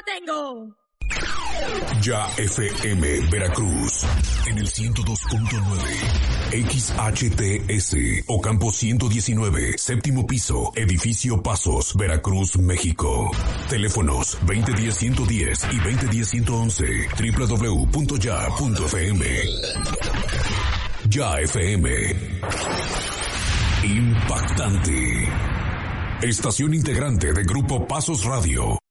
tengo. Ya FM Veracruz en el 102.9 XHTS Ocampo 119 séptimo piso edificio Pasos Veracruz México. Teléfonos 2010-110 y 2010-111 www.ya.fm. Ya FM. Impactante. Estación integrante de Grupo Pasos Radio.